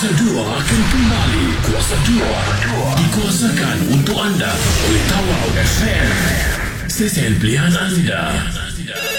Kuasa 2 akan kembali. Kuasa 2 dikuasakan untuk anda oleh Tawau FM. Stesen pilihan anda.